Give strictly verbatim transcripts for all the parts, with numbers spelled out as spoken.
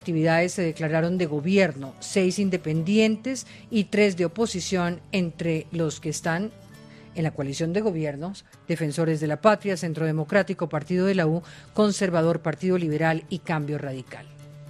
actividades se declararon de gobierno, seis independientes y tres de oposición, entre los que están en la coalición de gobiernos: Defensores de la Patria, Centro Democrático, Partido de la U, Conservador, Partido Liberal y Cambio Radical.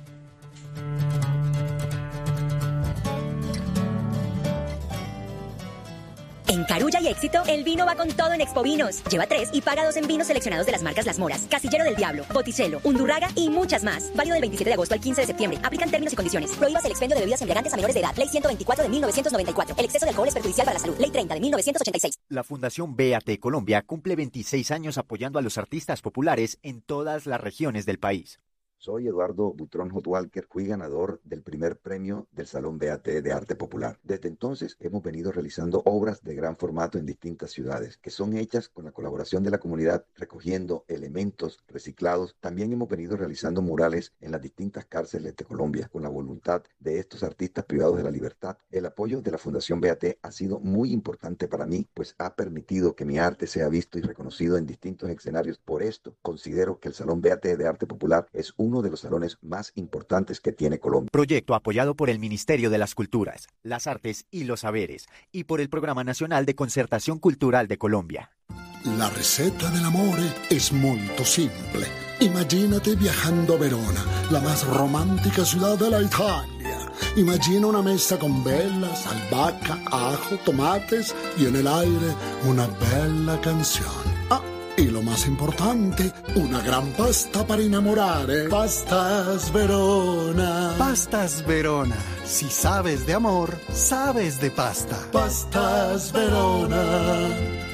En Carulla y Éxito, el vino va con todo en Expovinos. Lleva tres y paga dos en vinos seleccionados de las marcas Las Moras, Casillero del Diablo, Botticello, Undurraga y muchas más. Válido del veintisiete de agosto al quince de septiembre. Aplican términos y condiciones. Prohíbas el expendio de bebidas embriagantes a menores de edad. Ley ciento veinticuatro de mil novecientos noventa y cuatro. El exceso de alcohol es perjudicial para la salud. Ley treinta de mil novecientos ochenta y seis. La Fundación B A T Colombia cumple veintiséis años apoyando a los artistas populares en todas las regiones del país. Soy Eduardo Butrón Hotwalker, fui ganador del primer premio del Salón B A T de Arte Popular. Desde entonces hemos venido realizando obras de gran formato en distintas ciudades, que son hechas con la colaboración de la comunidad, recogiendo elementos reciclados. También hemos venido realizando murales en las distintas cárceles de Colombia, con la voluntad de estos artistas privados de la libertad. El apoyo de la Fundación B A T ha sido muy importante para mí, pues ha permitido que mi arte sea visto y reconocido en distintos escenarios. Por esto, considero que el Salón B A T de Arte Popular es un uno de los salones más importantes que tiene Colombia. Proyecto apoyado por el Ministerio de las Culturas, las Artes y los Saberes y por el Programa Nacional de Concertación Cultural de Colombia. La receta dell'amore es molto simple. Imagínate viajando a Verona, la más romántica ciudad de la Italia. Imagina una mesa con velas, albahaca, ajo, tomates y en el aire una bella canción. Ah, y lo más importante, una gran pasta para enamorare. Pastas Verona. Pastas Verona. Si sabes de amor, sabes de pasta. Pastas Verona.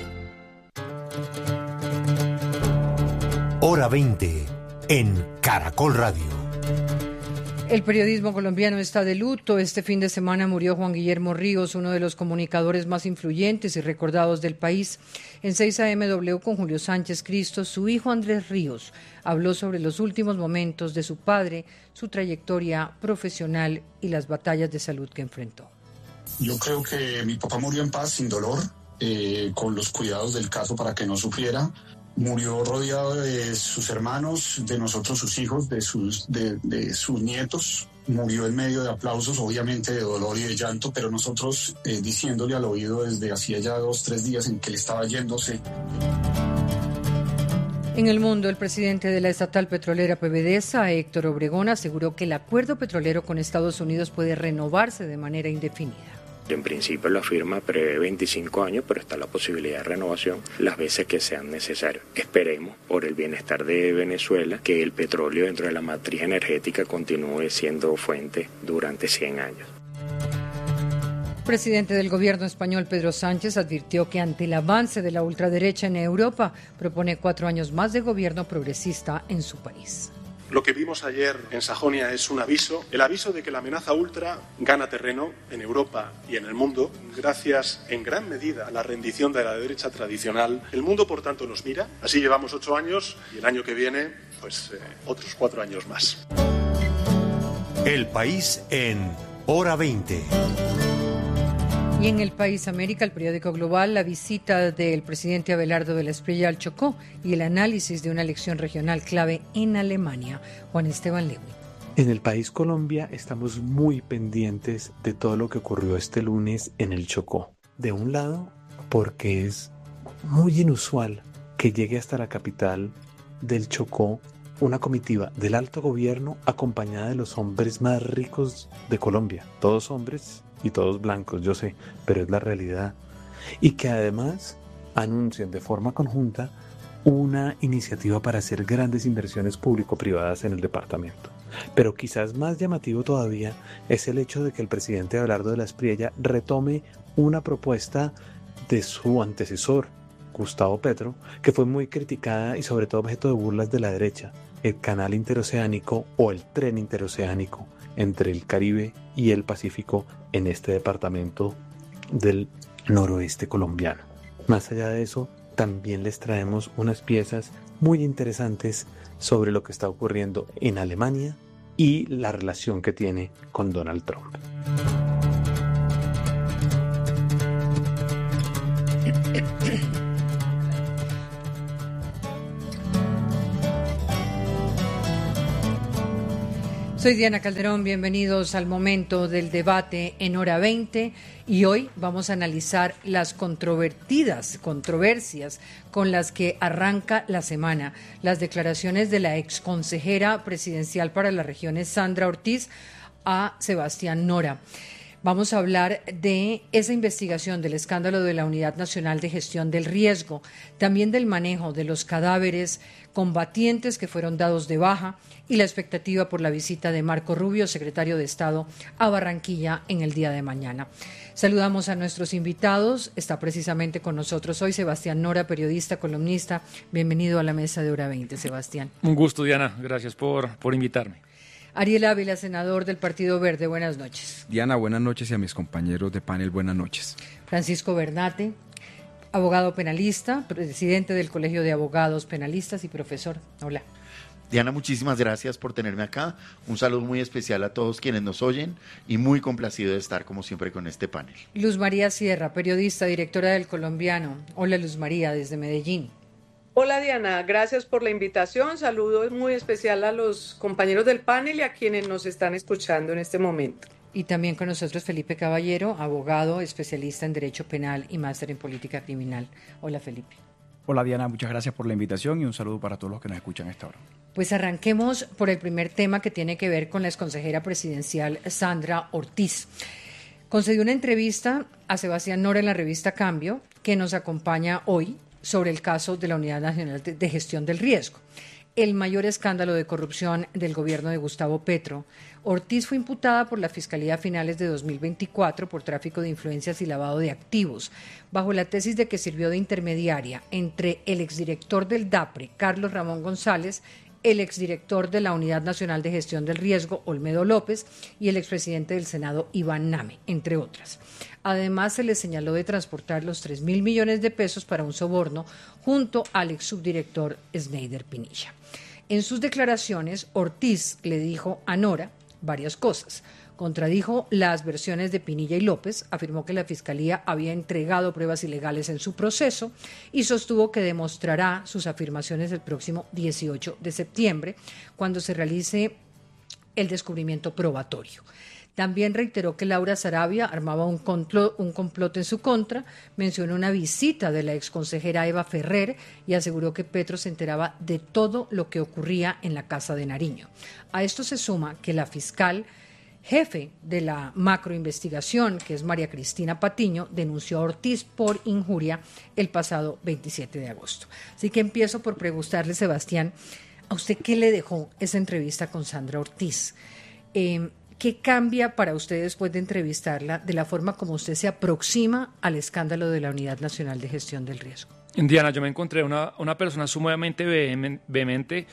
Hora veinte en Caracol Radio. El periodismo colombiano está de luto. Este fin de semana murió Juan Guillermo Ríos, uno de los comunicadores más influyentes y recordados del país. En seis A M W con Julio Sánchez Cristo, su hijo Andrés Ríos habló sobre los últimos momentos de su padre, su trayectoria profesional y las batallas de salud que enfrentó. Yo creo que mi papá murió en paz, sin dolor, eh, con los cuidados del caso para que no sufriera. Murió rodeado de sus hermanos, de nosotros sus hijos, de sus, de, de sus nietos. Murió en medio de aplausos, obviamente de dolor y de llanto, pero nosotros eh, diciéndole al oído desde hacía ya dos, tres días en que él estaba yéndose. En el mundo, el presidente de la estatal petrolera PDVSA, Héctor Obregón, aseguró que el acuerdo petrolero con Estados Unidos puede renovarse de manera indefinida. En principio la firma prevé veinticinco años, pero está la posibilidad de renovación las veces que sean necesarios. Esperemos, por el bienestar de Venezuela, que el petróleo dentro de la matriz energética continúe siendo fuente durante cien años. El presidente del gobierno español, Pedro Sánchez, advirtió que ante el avance de la ultraderecha en Europa, propone cuatro años más de gobierno progresista en su país. Lo que vimos ayer en Sajonia es un aviso, el aviso de que la amenaza ultra gana terreno en Europa y en el mundo, gracias en gran medida a la rendición de la derecha tradicional. El mundo, por tanto, nos mira. Así llevamos ocho años y el año que viene, pues eh, otros cuatro años más. El país en Hora veinte. Y en el País América, el periódico Global, la visita del presidente Abelardo de la Espriella al Chocó y el análisis de una elección regional clave en Alemania. Juan Esteban Lewy. En el País Colombia estamos muy pendientes de todo lo que ocurrió este lunes en el Chocó. De un lado, porque es muy inusual que llegue hasta la capital del Chocó una comitiva del alto gobierno acompañada de los hombres más ricos de Colombia. Todos hombres y todos blancos, yo sé, pero es la realidad. Y que además anuncian de forma conjunta una iniciativa para hacer grandes inversiones público-privadas en el departamento. Pero quizás más llamativo todavía es el hecho de que el presidente Abelardo de la Espriella retome una propuesta de su antecesor, Gustavo Petro, que fue muy criticada y sobre todo objeto de burlas de la derecha: el canal interoceánico o el tren interoceánico entre el Caribe y el Pacífico en este departamento del noroeste colombiano. Más allá de eso, también les traemos unas piezas muy interesantes sobre lo que está ocurriendo en Alemania y la relación que tiene con Donald Trump. Soy Diana Calderón, bienvenidos al momento del debate en Hora veinte y hoy vamos a analizar las controvertidas controversias con las que arranca la semana, las declaraciones de la exconsejera presidencial para las regiones Sandra Ortiz a Sebastián Nora. Vamos a hablar de esa investigación del escándalo de la Unidad Nacional de Gestión del Riesgo, también del manejo de los cadáveres combatientes que fueron dados de baja y la expectativa por la visita de Marco Rubio, secretario de Estado, a Barranquilla en el día de mañana. Saludamos a nuestros invitados. Está precisamente con nosotros hoy Sebastián Nora, periodista, columnista. Bienvenido a la mesa de Hora veinte, Sebastián. Un gusto, Diana. Gracias por, por invitarme. Ariel Ávila, senador del Partido Verde, buenas noches. Diana, buenas noches, y a mis compañeros de panel, buenas noches. Francisco Bernate, abogado penalista, presidente del Colegio de Abogados Penalistas y profesor. Hola. Diana, muchísimas gracias por tenerme acá. Un saludo muy especial a todos quienes nos oyen y muy complacido de estar como siempre con este panel. Luz María Sierra, periodista, directora del Colombiano. Hola, Luz María, desde Medellín. Hola Diana, gracias por la invitación. Saludo muy especial a los compañeros del panel y a quienes nos están escuchando en este momento. Y también con nosotros Felipe Caballero, abogado, especialista en Derecho Penal y máster en Política Criminal. Hola Felipe. Hola Diana, muchas gracias por la invitación y un saludo para todos los que nos escuchan a esta hora. Pues arranquemos por el primer tema que tiene que ver con la exconsejera presidencial Sandra Ortiz. Concedió una entrevista a Sebastián Nora en la revista Cambio, que nos acompaña hoy, sobre el caso de la Unidad Nacional de Gestión del Riesgo, el mayor escándalo de corrupción del gobierno de Gustavo Petro. Ortiz fue imputada por la Fiscalía a finales de dos mil veinticuatro por tráfico de influencias y lavado de activos, bajo la tesis de que sirvió de intermediaria entre el exdirector del DAPRE, Carlos Ramón González, el exdirector de la Unidad Nacional de Gestión del Riesgo, Olmedo López, y el expresidente del Senado, Iván Name, entre otras. Además, se le señaló de transportar los tres mil millones de pesos para un soborno junto al ex subdirector Sneider Pinilla. En sus declaraciones, Ortiz le dijo a Nora varias cosas. Contradijo las versiones de Pinilla y López, afirmó que la Fiscalía había entregado pruebas ilegales en su proceso y sostuvo que demostrará sus afirmaciones el próximo dieciocho de septiembre, cuando se realice el descubrimiento probatorio. También reiteró que Laura Sarabia armaba un complot, un complot en su contra, mencionó una visita de la exconsejera Eva Ferrer y aseguró que Petro se enteraba de todo lo que ocurría en la Casa de Nariño. A esto se suma que la fiscal jefe de la macroinvestigación, que es María Cristina Patiño, denunció a Ortiz por injuria el pasado veintisiete de agosto. Así que empiezo por preguntarle, Sebastián, ¿a usted qué le dejó esa entrevista con Sandra Ortiz? Eh, ¿Qué cambia para usted después de entrevistarla de la forma como usted se aproxima al escándalo de la Unidad Nacional de Gestión del Riesgo? Diana, yo me encontré una, una persona sumamente vehemente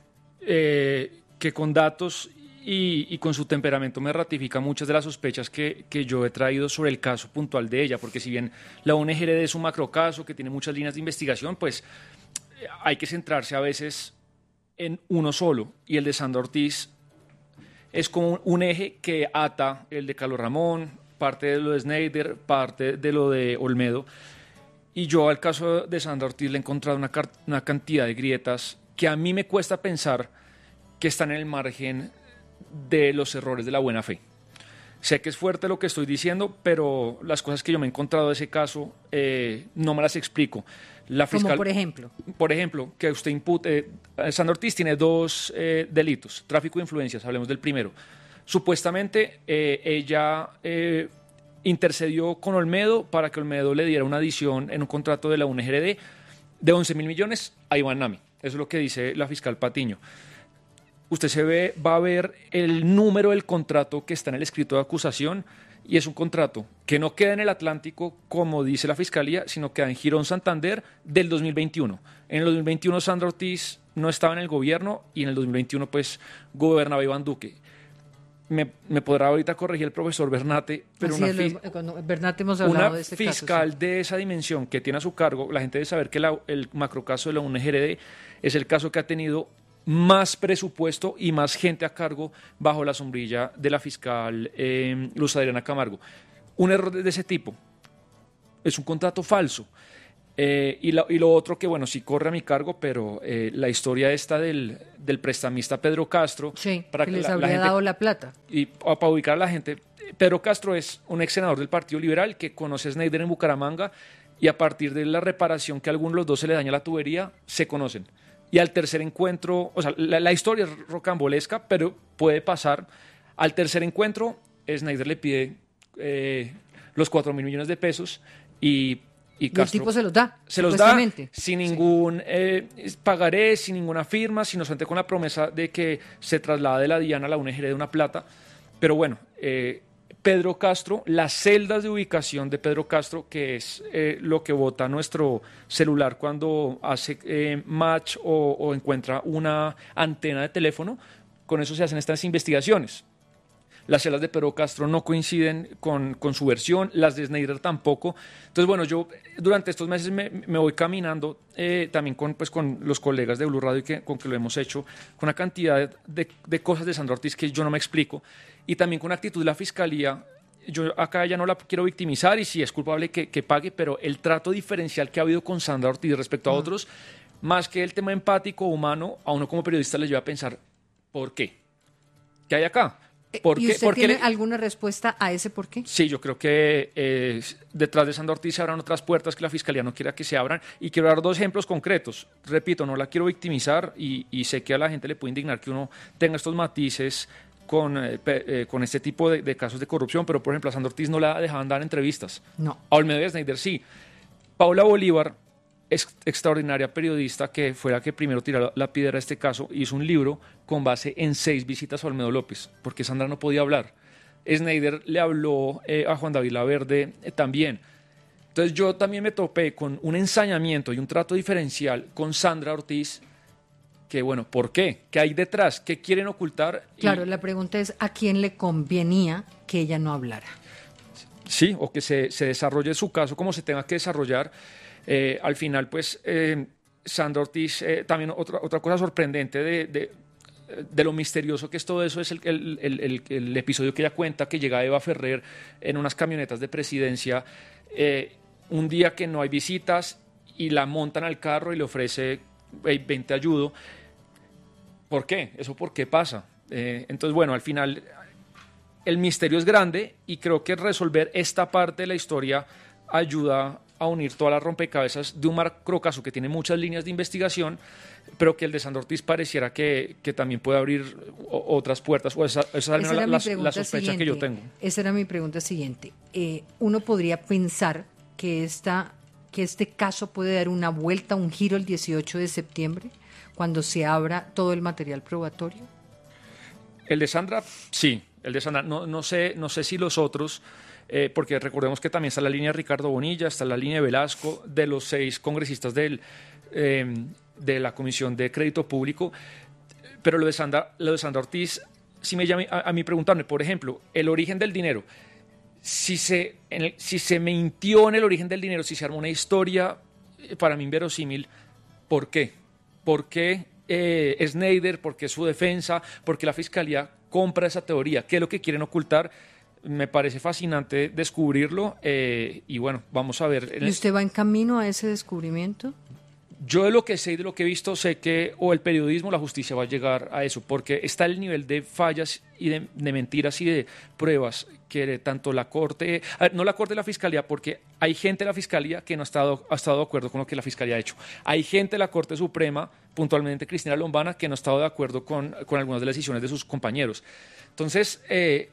eh, que con datos y, y con su temperamento me ratifica muchas de las sospechas que, que yo he traído sobre el caso puntual de ella, porque si bien la U N G R D es un macrocaso que tiene muchas líneas de investigación, pues hay que centrarse a veces en uno solo, y el de Sandra Ortiz es como un eje que ata el de Carlos Ramón, parte de lo de Sneider, parte de lo de Olmedo. Y yo al caso de Sandra Ortiz le he encontrado una, una cantidad de grietas que a mí me cuesta pensar que están en el margen de los errores de la buena fe. Sé que es fuerte lo que estoy diciendo, pero las cosas que yo me he encontrado de ese caso eh, no me las explico. La fiscal, ¿Cómo por ejemplo? Por ejemplo, que usted impute... Eh, Sandra Ortiz tiene dos eh, delitos, tráfico de influencias, hablemos del primero. Supuestamente eh, ella eh, intercedió con Olmedo para que Olmedo le diera una adición en un contrato de la U N G R D de once mil millones a Iván Name. Eso es lo que dice la fiscal Patiño. Usted se ve, va a ver el número del contrato que está en el escrito de acusación, y es un contrato que no queda en el Atlántico, como dice la Fiscalía, sino queda en Girón Santander del dos mil veintiuno. En el dos mil veintiuno Sandra Ortiz no estaba en el gobierno y en el dos mil veintiuno pues gobernaba Iván Duque. Me, me podrá ahorita corregir el profesor Bernate, pero Así una, es, fi- cuando Bernate hemos hablado una de este fiscal caso, sí. de esa dimensión que tiene a su cargo, la gente debe saber que la, el macrocaso de la U N G R D es el caso que ha tenido más presupuesto y más gente a cargo bajo la sombrilla de la fiscal eh, Luz Adriana Camargo. Un error de ese tipo es un contrato falso. Eh, y, lo, y lo otro que, bueno, sí corre a mi cargo, pero eh, la historia esta del, del prestamista Pedro Castro. Sí, para que que les la, habría la gente, dado la plata. Y para ubicar a la gente, Pedro Castro es un ex senador del Partido Liberal que conoce a Snyder en Bucaramanga y a partir de la reparación que a alguno de los dos se le daña la tubería, se conocen. Y al tercer encuentro, o sea, la, la historia es rocambolesca, pero puede pasar. Al tercer encuentro, Snyder le pide eh, los cuatro mil millones de pesos y... Y, Castro, y el tipo se los da. Se los da sin ningún sí. eh, pagaré, sin ninguna firma, sino solamente con la promesa de que se traslade la Diana a la U N G R de una plata. Pero bueno, eh, Pedro Castro, las celdas de ubicación de Pedro Castro, que es eh, lo que bota nuestro celular cuando hace eh, match o, o encuentra una antena de teléfono, con eso se hacen estas investigaciones. Las celdas de Pedro Castro no coinciden con, con su versión, las de Snyder tampoco. Entonces, bueno, yo durante estos meses me, me voy caminando eh, también con, pues, con los colegas de Blue Radio y que, con que lo hemos hecho, con una cantidad de, de cosas de Sandra Ortiz que yo no me explico, y también con la actitud de la Fiscalía. Yo acá ya no la quiero victimizar y si es culpable que, que pague, pero el trato diferencial que ha habido con Sandra Ortiz respecto a uh-huh. otros, más que el tema empático, humano, a uno como periodista le lleva a pensar, ¿por qué? ¿Qué hay acá? ¿Por ¿Y qué, usted tiene le... alguna respuesta a ese por qué? Sí, yo creo que eh, detrás de Sandra Ortiz se abran otras puertas que la Fiscalía no quiera que se abran. Y quiero dar dos ejemplos concretos. Repito, no la quiero victimizar y, y sé que a la gente le puede indignar que uno tenga estos matices con, eh, eh, con este tipo de, de casos de corrupción, pero por ejemplo a Sandra Ortiz no la dejaban dar entrevistas. No. A Olmedo y a Snyder sí. Paula Bolívar, ex, extraordinaria periodista que fue la que primero tiró la, la piedra a este caso, hizo un libro con base en seis visitas a Olmedo López, porque Sandra no podía hablar. Snyder le habló eh, a Juan David Laverde eh, también. Entonces yo también me topé con un ensañamiento y un trato diferencial con Sandra Ortiz, que bueno, ¿por qué? ¿Qué hay detrás? ¿Qué quieren ocultar? Claro, y... la pregunta es, ¿a quién le convenía que ella no hablara? Sí, o que se, se desarrolle su caso como se tenga que desarrollar. Eh, al final, pues, eh, Sandra Ortiz, eh, también otra, otra cosa sorprendente de... de de lo misterioso que es todo eso, es el, el, el, el, el episodio que ella cuenta que llega Eva Ferrer en unas camionetas de presidencia eh, un día que no hay visitas y la montan al carro y le ofrece hey, ven te ayudo. ¿Por qué? ¿Eso por qué pasa? Eh, entonces, bueno, al final el misterio es grande y creo que resolver esta parte de la historia ayuda a unir todas las rompecabezas de un macrocaso que tiene muchas líneas de investigación, pero que el de Sandra Ortiz pareciera que, que también puede abrir o, otras puertas, o esa, esa es al menos la, la, la sospecha siguiente, que yo tengo. Esa era mi pregunta siguiente. Eh, uno podría pensar que, esta, que este caso puede dar una vuelta, un giro el dieciocho de septiembre, cuando se abra todo el material probatorio. El de Sandra, sí, el de Sandra. No, no, sé, no sé si los otros... Eh, porque recordemos que también está la línea de Ricardo Bonilla, está la línea de Velasco, de los seis congresistas del, eh, de la Comisión de Crédito Público, pero lo de Sandra, lo de Sandra Ortiz, sí me llama a, a mí preguntarme, por ejemplo, el origen del dinero, si se, en el, si se mintió en el origen del dinero, si se armó una historia, para mí inverosímil, ¿por qué? ¿Por qué eh, Snyder? ¿Por qué su defensa? ¿Por qué la Fiscalía compra esa teoría? ¿Qué es lo que quieren ocultar? Me parece fascinante descubrirlo eh, y bueno, vamos a ver. ¿Y usted va en camino a ese descubrimiento? Yo de lo que sé y de lo que he visto, sé que o el periodismo o la justicia va a llegar a eso, porque está el nivel de fallas y de, de mentiras y de pruebas que tanto la Corte, no la Corte y la Fiscalía, porque hay gente de la Fiscalía que no ha estado, ha estado de acuerdo con lo que la Fiscalía ha hecho. Hay gente de la Corte Suprema, puntualmente Cristina Lombana, que no ha estado de acuerdo con, con algunas de las decisiones de sus compañeros. Entonces, eh,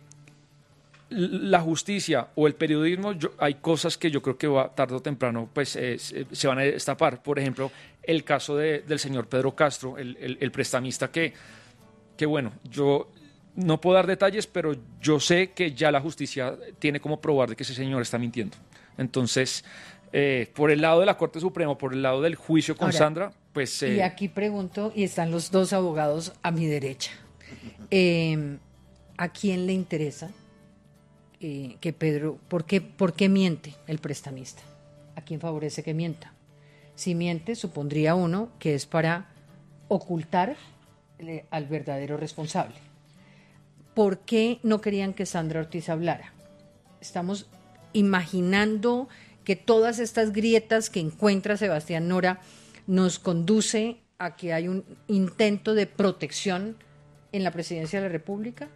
la justicia o el periodismo, yo, hay cosas que yo creo que va, tarde o temprano pues eh, se, se van a destapar. Por ejemplo, el caso de, del señor Pedro Castro, el, el, el prestamista que, que, bueno, yo no puedo dar detalles, pero yo sé que ya la justicia tiene como probar de que ese señor está mintiendo. Entonces, eh, por el lado de la Corte Suprema, por el lado del juicio con Ahora, Sandra, pues... Eh, y aquí pregunto, y están los dos abogados a mi derecha, eh, ¿a quién le interesa Eh, que Pedro, ¿por qué, ¿por qué miente el prestamista? ¿A quién favorece que mienta? Si miente, supondría uno que es para ocultar eh, al verdadero responsable. ¿Por qué no querían que Sandra Ortiz hablara? Estamos imaginando que todas estas grietas que encuentra Sebastián Nora nos conduce a que hay un intento de protección en la presidencia de la República?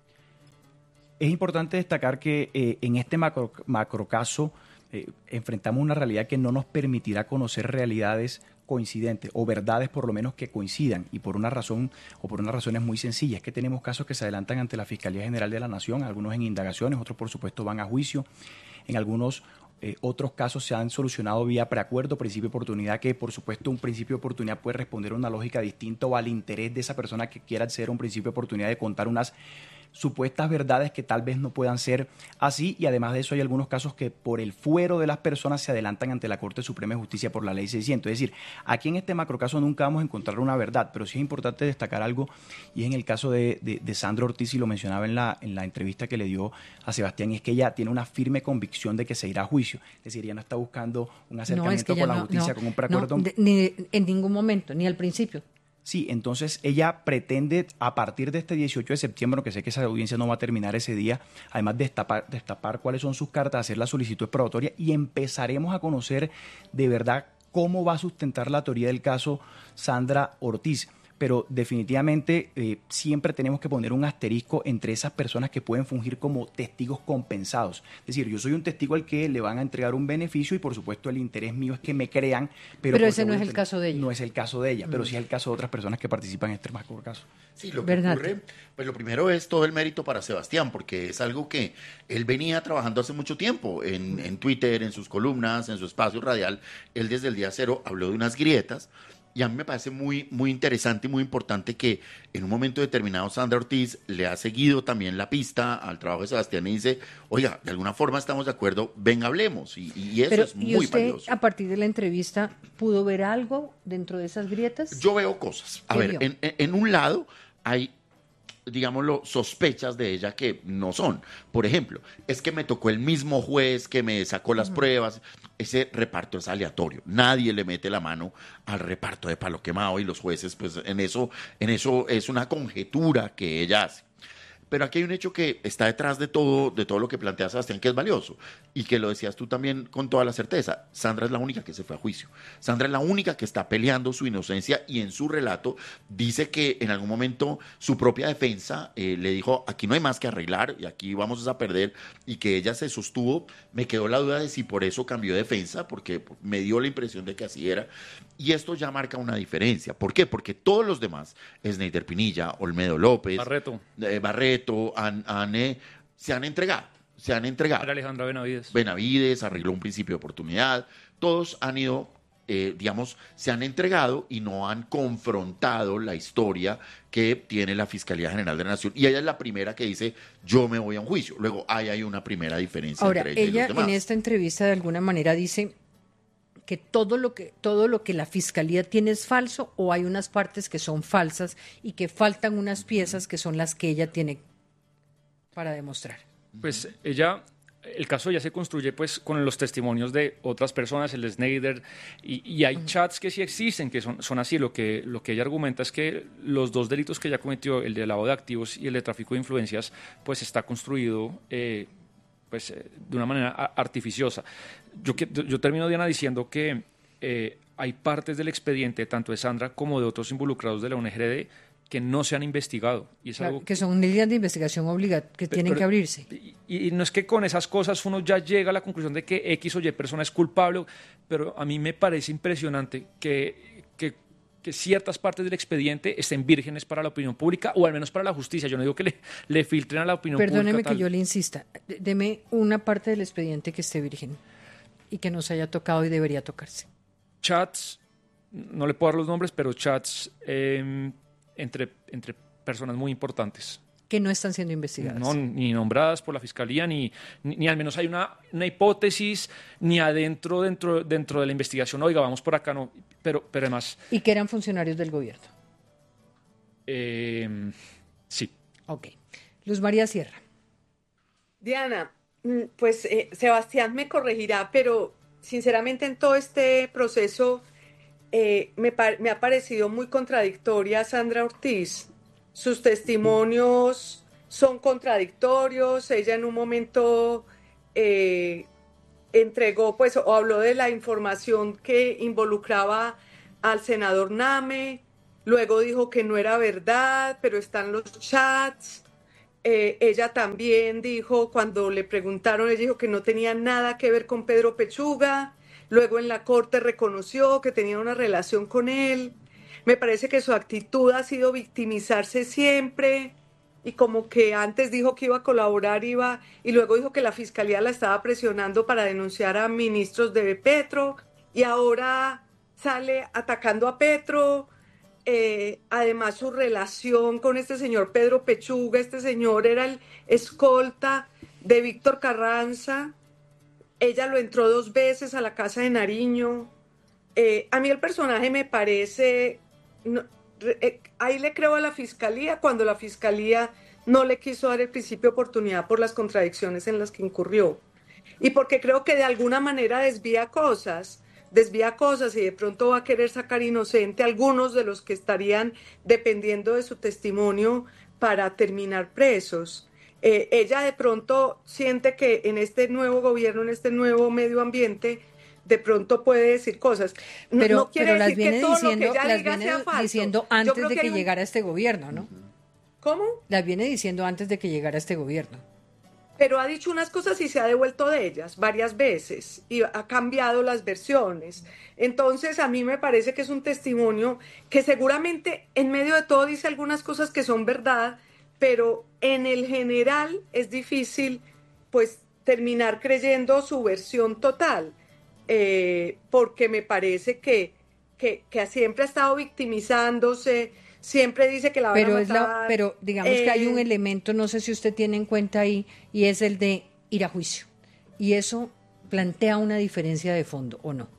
Es importante destacar que eh, en este macro, macro caso eh, enfrentamos una realidad que no nos permitirá conocer realidades coincidentes o verdades por lo menos que coincidan, y por una razón o por unas razones muy sencillas, que tenemos casos que se adelantan ante la Fiscalía General de la Nación, algunos en indagaciones, otros por supuesto van a juicio, en algunos eh, otros casos se han solucionado vía preacuerdo, principio de oportunidad, que por supuesto un principio de oportunidad puede responder a una lógica distinta o al interés de esa persona que quiera acceder a un principio de oportunidad de contar unas supuestas verdades que tal vez no puedan ser así, y además de eso hay algunos casos que por el fuero de las personas se adelantan ante la Corte Suprema de Justicia por la Ley seiscientos. Es decir, aquí en este macrocaso nunca vamos a encontrar una verdad, pero sí es importante destacar algo, y es en el caso de, de, de Sandra Ortiz, y lo mencionaba en la, en la entrevista que le dio a Sebastián, y es que ella tiene una firme convicción de que se irá a juicio. Es decir, ella no está buscando un acercamiento no, es que con la no, justicia, no, con un preacuerdo. No, de, ni en ningún momento, ni al principio. Sí, entonces ella pretende a partir de este dieciocho de septiembre, que sé que esa audiencia no va a terminar ese día, además de destapar, destapar cuáles son sus cartas, hacer la solicitud probatoria, y empezaremos a conocer de verdad cómo va a sustentar la teoría del caso Sandra Ortiz. Pero definitivamente eh, siempre tenemos que poner un asterisco entre esas personas que pueden fungir como testigos compensados. Es decir, yo soy un testigo al que le van a entregar un beneficio y por supuesto el interés mío es que me crean. Pero, pero ese no es el caso de ella. No es el caso de ella, mm. pero sí es el caso de otras personas que participan en este macro caso. Sí, lo que Bernat. ocurre, pues lo primero es todo el mérito para Sebastián, porque es algo que él venía trabajando hace mucho tiempo en, en Twitter, en sus columnas, en su espacio radial. Él desde el día cero habló de unas grietas. Y a mí me parece muy, muy interesante y muy importante que en un momento determinado Sandra Ortiz le ha seguido también la pista al trabajo de Sebastián y dice, oiga, de alguna forma estamos de acuerdo, ven, hablemos. Y, y eso Pero, es muy ¿y usted, valioso. A partir de la entrevista, pudo ver algo dentro de esas grietas? Yo veo cosas. A ver, en, en un lado hay, digámoslo, sospechas de ella que no son. Por ejemplo, es que me tocó el mismo juez que me sacó las uh-huh. pruebas. Ese reparto es aleatorio. Nadie le mete la mano al reparto de palo quemado, y los jueces, pues en eso, en eso es una conjetura que ella hace. Pero aquí hay un hecho que está detrás de todo, de todo lo que plantea Sebastián, que es valioso, y que lo decías tú también con toda la certeza. Sandra es la única que se fue a juicio. Sandra es la única que está peleando su inocencia, y en su relato dice que en algún momento su propia defensa eh, le dijo, aquí no hay más que arreglar y aquí vamos a perder, y que ella se sostuvo. Me quedó la duda de si por eso cambió de defensa, porque me dio la impresión de que así era, y esto ya marca una diferencia. ¿Por qué? Porque todos los demás, Sneider Pinilla, Olmedo López, Barreto, eh, Barreto Han, han, eh, se han entregado, se han entregado. Era Alejandra Benavides. Benavides arregló un principio de oportunidad. Todos han ido, eh, digamos, se han entregado y no han confrontado la historia que tiene la Fiscalía General de la Nación. Y ella es la primera que dice, yo me voy a un juicio. Luego, ahí hay una primera diferencia Ahora, entre ella, ella y los demás. En esta entrevista de alguna manera dice que todo lo que todo lo que la Fiscalía tiene es falso, o hay unas partes que son falsas y que faltan unas piezas que son las que ella tiene para demostrar. Pues ella, el caso ya se construye pues con los testimonios de otras personas, el de Sneider, y, y hay uh-huh. chats que sí existen, que son, son así. Lo que, lo que ella argumenta es que los dos delitos que ella cometió, el de lavado de activos y el de tráfico de influencias, pues está construido eh, pues, eh, de una manera artificiosa. Yo, yo termino, Diana, diciendo que eh, hay partes del expediente, tanto de Sandra como de otros involucrados de la U N G R D, que no se han investigado. Y es claro, algo que son líneas de investigación obligadas, que pero, tienen que abrirse. Y, y no es que con esas cosas uno ya llega a la conclusión de que X o Y persona es culpable, pero a mí me parece impresionante que, que, que ciertas partes del expediente estén vírgenes para la opinión pública, o al menos para la justicia. Yo no digo que le, le filtren a la opinión Perdóneme pública. Perdóneme que yo le insista. Deme una parte del expediente que esté virgen y que no se haya tocado y debería tocarse. Chats, no le puedo dar los nombres, pero chats... Eh, Entre, entre personas muy importantes. Que no están siendo investigadas. No, ni nombradas por la Fiscalía, ni, ni, ni al menos hay una, una hipótesis, ni adentro dentro, dentro de la investigación, oiga, vamos por acá, no, pero, pero además... ¿Y que eran funcionarios del gobierno? Eh, sí. Ok. Luz María Sierra. Diana, pues eh, Sebastián me corregirá, pero sinceramente en todo este proceso... Eh, me, me ha parecido muy contradictoria Sandra Ortiz. Sus testimonios son contradictorios. Ella en un momento eh, entregó, pues, o habló de la información que involucraba al senador Name, luego dijo que no era verdad, pero están los chats. Eh, ella también dijo, cuando le preguntaron, ella dijo que no tenía nada que ver con Pedro Pechuga, luego en la corte reconoció que tenía una relación con él. Me parece que su actitud ha sido victimizarse siempre, y como que antes dijo que iba a colaborar, iba, y luego dijo que la fiscalía la estaba presionando para denunciar a ministros de Petro, y ahora sale atacando a Petro. Eh, además, su relación con este señor Pedro Pechuga, este señor era el escolta de Víctor Carranza, ella lo entró dos veces a la casa de Nariño. Eh, a mí el personaje me parece, no, eh, ahí le creo a la fiscalía cuando la fiscalía no le quiso dar el principio de oportunidad por las contradicciones en las que incurrió, y porque creo que de alguna manera desvía cosas. desvía cosas y de pronto va a querer sacar inocente a algunos de los que estarían dependiendo de su testimonio para terminar presos. Eh, ella de pronto siente que en este nuevo gobierno, en este nuevo medio ambiente, de pronto puede decir cosas. No, pero, no quiere pero las decir viene que todo diciendo, lo que ella las diga viene sea falso. diciendo Yo antes creo de que, que hay un- llegara este gobierno, ¿no? ¿Cómo? Las viene diciendo antes de que llegara este gobierno. Pero ha dicho unas cosas y se ha devuelto de ellas varias veces y ha cambiado las versiones. Entonces, a mí me parece que es un testimonio que seguramente en medio de todo dice algunas cosas que son verdad, pero en el general es difícil, pues, terminar creyendo su versión total, eh, porque me parece que, que, que siempre ha estado victimizándose, siempre dice que la van Pero, a es matar. la, pero digamos que hay un eh, elemento, no sé si usted tiene en cuenta ahí, y es el de ir a juicio. Y eso plantea una diferencia de fondo, ¿o no?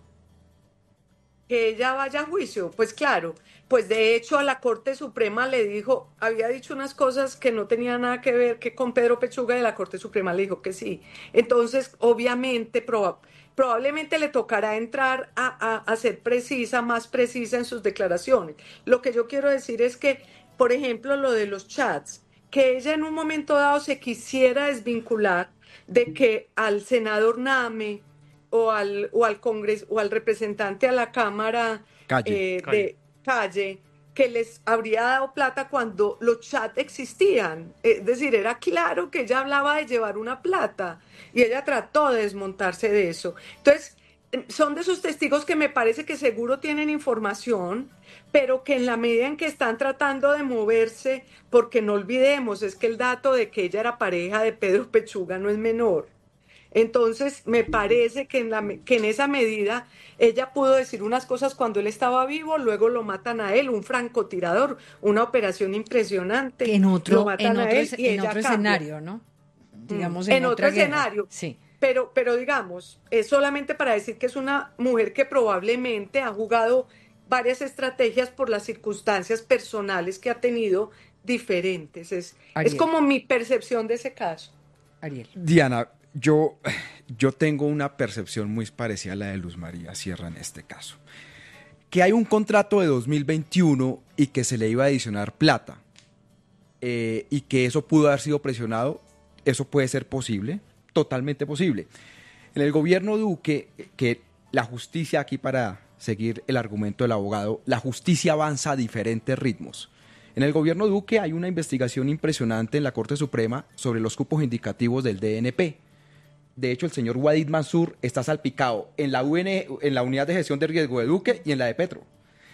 que ella vaya a juicio, pues claro, pues de hecho a la Corte Suprema le dijo, había dicho unas cosas que no tenían nada que ver que con Pedro Pechuga, y la Corte Suprema le dijo que sí. Entonces, obviamente, proba- probablemente le tocará entrar a, a, a ser precisa, más precisa en sus declaraciones. Lo que yo quiero decir es que, por ejemplo, lo de los chats, que ella en un momento dado se quisiera desvincular de que al senador Name o al, o al Congreso o al representante a la Cámara Calle. eh, Calle. de Calle, que les habría dado plata cuando los chats existían. Es decir, era claro que ella hablaba de llevar una plata y ella trató de desmontarse de eso. Entonces, son de esos testigos que me parece que seguro tienen información, pero que en la medida en que están tratando de moverse, porque no olvidemos, es que el dato de que ella era pareja de Pedro Pechuga no es menor. Entonces, me parece que en, la, que en esa medida ella pudo decir unas cosas cuando él estaba vivo, luego lo matan a él, un francotirador, una operación impresionante. Que en otro, lo matan en a otro, él es- y en ella otro cambia. escenario, ¿no? Digamos, en, en, otro otra guerra. escenario. Sí. Pero, pero digamos, es solamente para decir que es una mujer que probablemente ha jugado varias estrategias por las circunstancias personales que ha tenido diferentes. Es, es Ariel. como mi percepción de ese caso. Ariel. Diana, yo, yo tengo una percepción muy parecida a la de Luz María Sierra en este caso. Que hay un contrato de dos mil veintiuno y que se le iba a adicionar plata eh, y que eso pudo haber sido presionado, eso puede ser posible, totalmente posible. En el gobierno Duque, que la justicia, aquí para seguir el argumento del abogado, la justicia avanza a diferentes ritmos. En el gobierno Duque hay una investigación impresionante en la Corte Suprema sobre los cupos indicativos del D N P. De hecho, el señor Wadid Mansur está salpicado en la, U N, en la Unidad de Gestión de Riesgo de Duque y en la de Petro.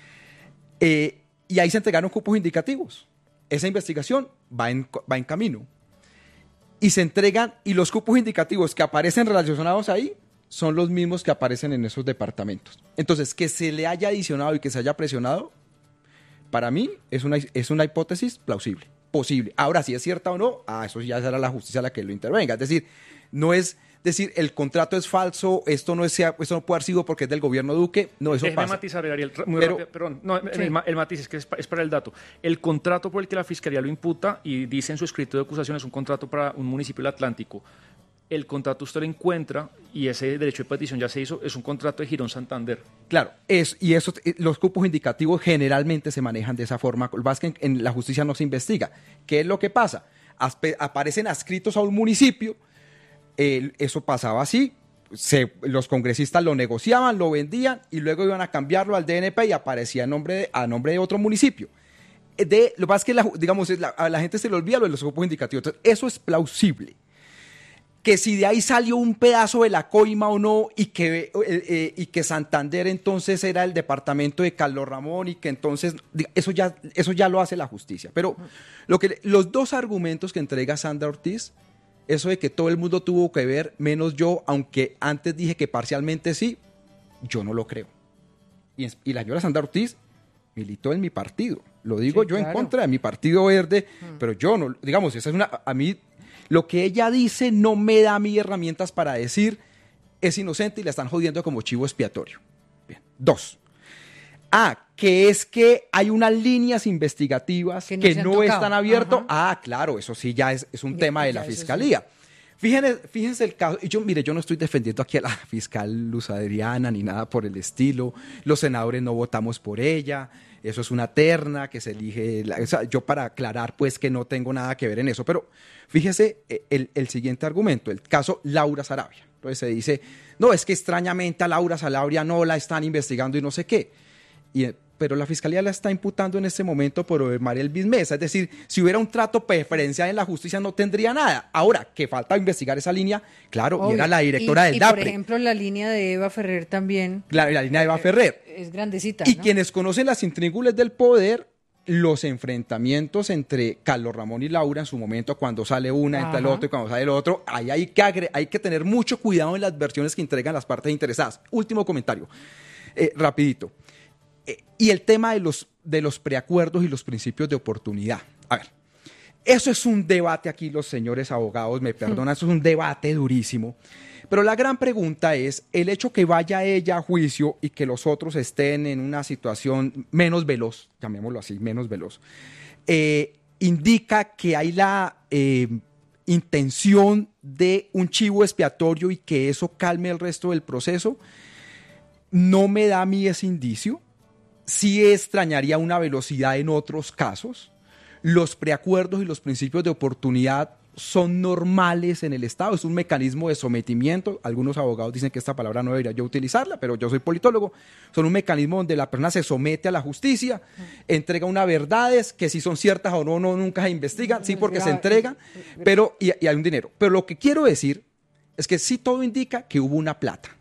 Eh, y ahí se entregaron cupos indicativos. Esa investigación va en, va en camino. Y se entregan, y los cupos indicativos que aparecen relacionados ahí son los mismos que aparecen en esos departamentos. Entonces, que se le haya adicionado y que se haya presionado, para mí es una, es una hipótesis plausible, posible. Ahora, si es cierta o no, ah, eso ya será la justicia la que lo intervenga. Es decir, no es decir el contrato es falso, esto no, es, esto no puede haber sido porque es del gobierno Duque, no, eso Déjeme pasa. matizar, Ariel, muy Pero- rápido, perdón, no, Sí. el, ma- el matiz es que es, pa- es para el dato. El contrato por el que la Fiscalía lo imputa y dice en su escrito de acusación es un contrato para un municipio del Atlántico. El contrato usted lo encuentra y ese derecho de petición ya se hizo, es un contrato de Girón Santander. Claro, es, y esos, eh, los cupos indicativos generalmente se manejan de esa forma. Lo que pasa es que en, en la justicia no se investiga. ¿Qué es lo que pasa? Aspe- aparecen adscritos a un municipio, eh, eso pasaba así, se, los congresistas lo negociaban, lo vendían y luego iban a cambiarlo al D N P y aparecía a nombre de, a nombre de otro municipio. De, lo que pasa es que la, digamos, la, a la gente se le olvida lo de los grupos indicativos. Entonces, eso es plausible. Que si de ahí salió un pedazo de la coima o no, y que, eh, eh, y que Santander entonces era el departamento de Carlos Ramón, y que entonces, eso ya, eso ya lo hace la justicia. Pero lo que, los dos argumentos que entrega Sandra Ortiz, eso de que todo el mundo tuvo que ver, menos yo, aunque antes dije que parcialmente sí, yo no lo creo. Y, y la señora Sandra Ortiz militó en mi partido. Lo digo sí, yo claro. en contra de mi partido verde, hmm. pero yo no, digamos, esa es una, a mí... Lo que ella dice no me da a mí herramientas para decir es inocente y la están jodiendo como chivo expiatorio. Bien. Dos. Ah, que es que hay unas líneas investigativas que no, que no están abiertas. Ah, claro, eso sí ya es, es un Bien, tema de la fiscalía. Sí. Fíjense, fíjense el caso, y yo, mire, yo no estoy defendiendo aquí a la fiscal Luz Adriana ni nada por el estilo. Los senadores no votamos por ella. Eso es una terna que se elige, o sea, yo para aclarar pues que no tengo nada que ver en eso, pero fíjese el, el siguiente argumento, el caso Laura Sarabia. Entonces se dice, no, es que extrañamente a Laura Sarabia no la están investigando y no sé qué, y, pero la fiscalía la está imputando en este momento por Mariel Bismesa, es decir, si hubiera un trato preferencial en la justicia no tendría nada. Ahora, que falta investigar esa línea, claro, Obvio. y era la directora y, del y DAPRE. por ejemplo, la línea de Eva Ferrer también. La, la línea de Eva Ferrer. Es grandecita, Y ¿no? quienes conocen las intríngulas del poder, los enfrentamientos entre Carlos Ramón y Laura en su momento, cuando sale una, entra el otro y cuando sale el otro, ahí hay que, agre- hay que tener mucho cuidado en las versiones que entregan las partes interesadas. Último comentario, eh, rapidito. Y el tema de los, de los preacuerdos y los principios de oportunidad. A ver, eso es un debate aquí, los señores abogados me perdonan, eso es un debate durísimo. Pero la gran pregunta es, el hecho que vaya ella a juicio y que los otros estén en una situación menos veloz, llamémoslo así, menos veloz, eh, indica que hay la eh, intención de un chivo expiatorio y que eso calme el resto del proceso. No me da a mí ese indicio. Sí extrañaría una velocidad en otros casos. Los preacuerdos y los principios de oportunidad son normales en el Estado, es un mecanismo de sometimiento. Algunos abogados dicen que esta palabra no debería yo utilizarla, pero yo soy politólogo. Son un mecanismo donde la persona se somete a la justicia, entrega unas verdades que si son ciertas o no, no nunca se investigan, sí porque se entregan, pero y, y hay un dinero. Pero lo que quiero decir es que sí todo indica que hubo una plata,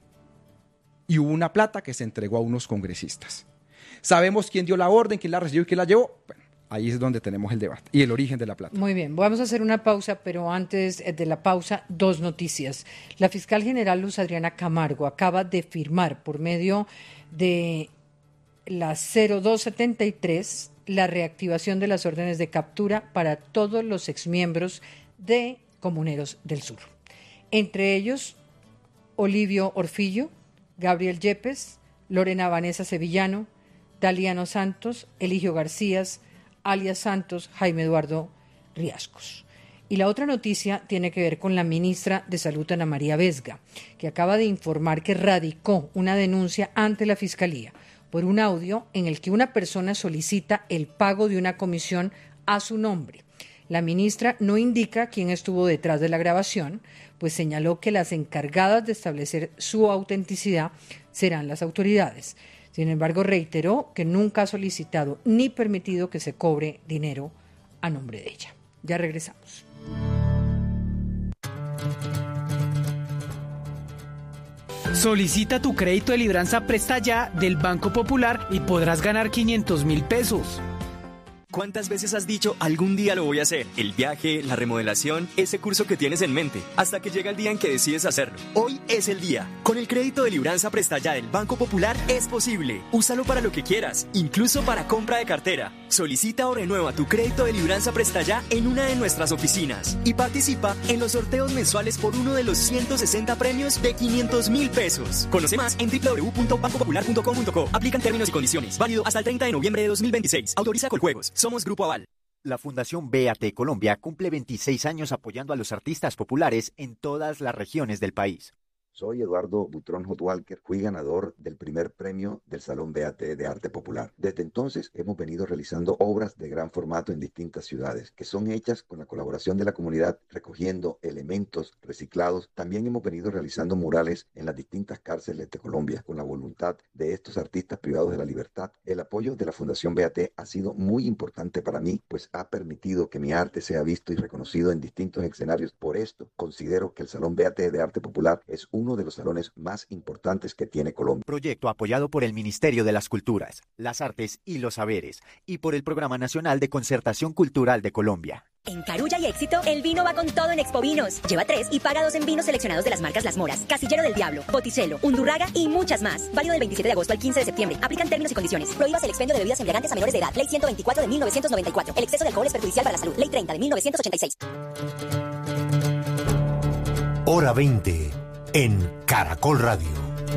y hubo una plata que se entregó a unos congresistas. ¿Sabemos quién dio la orden, quién la recibió y quién la llevó? Bueno, ahí es donde tenemos el debate y el origen de la plata. Muy bien, vamos a hacer una pausa, pero antes de la pausa, dos noticias. La fiscal general Luz Adriana Camargo acaba de firmar por medio de la cero dos setenta y tres la reactivación de las órdenes de captura para todos los exmiembros de Comuneros del Sur. Entre ellos, Olivio Orfillo, Gabriel Yepes, Lorena Vanessa Sevillano, Daliano Santos, Eligio Garcías, alias Santos, Jaime Eduardo Riascos. Y la otra noticia tiene que ver con la ministra de Salud, Ana María Vesga, que acaba de informar que radicó una denuncia ante la Fiscalía por un audio en el que una persona solicita el pago de una comisión a su nombre. La ministra no indica quién estuvo detrás de la grabación, pues señaló que las encargadas de establecer su autenticidad serán las autoridades. Sin embargo, reiteró que nunca ha solicitado ni permitido que se cobre dinero a nombre de ella. Ya regresamos. Solicita tu crédito de libranza Presta Ya del Banco Popular y podrás ganar quinientos mil pesos. ¿Cuántas veces has dicho algún día lo voy a hacer? El viaje, la remodelación, ese curso que tienes en mente, hasta que llega el día en que decides hacerlo. Hoy es el día. Con el crédito de libranza Presta Ya del Banco Popular es posible. Úsalo para lo que quieras, incluso para compra de cartera. Solicita o renueva tu crédito de libranza Presta Ya en una de nuestras oficinas y participa en los sorteos mensuales por uno de los ciento sesenta premios de quinientos mil pesos. Conoce más en doble u doble u doble u punto banco popular punto com punto co. Aplican términos y condiciones. Válido hasta el treinta de noviembre de dos mil veintiséis. Autoriza Coljuegos. Somos Grupo Aval. La Fundación B A T Colombia cumple veintiséis años apoyando a los artistas populares en todas las regiones del país. Soy Eduardo Butrón Hotwalker, fui ganador del primer premio del Salón B A T de Arte Popular. Desde entonces hemos venido realizando obras de gran formato en distintas ciudades, que son hechas con la colaboración de la comunidad, recogiendo elementos reciclados. También hemos venido realizando murales en las distintas cárceles de Colombia, con la voluntad de estos artistas privados de la libertad. El apoyo de la Fundación B A T ha sido muy importante para mí, pues ha permitido que mi arte sea visto y reconocido en distintos escenarios. Por esto, considero que el Salón B A T de Arte Popular es uno de los salones más importantes que tiene Colombia. Proyecto apoyado por el Ministerio de las Culturas, las Artes y los Saberes y por el Programa Nacional de Concertación Cultural de Colombia. En Carulla y Éxito, el vino va con todo en Expovinos. Lleva tres y paga dos en vinos seleccionados de las marcas Las Moras, Casillero del Diablo, Botticelo, Undurraga y muchas más. Válido del veintisiete de agosto al quince de septiembre. Aplican términos y condiciones. Prohíbas el expendio de bebidas embriagantes a menores de edad. Ley ciento veinticuatro de mil novecientos noventa y cuatro. El exceso de alcohol es perjudicial para la salud. Ley treinta de mil novecientos ochenta y seis. Hora veinte en Caracol Radio.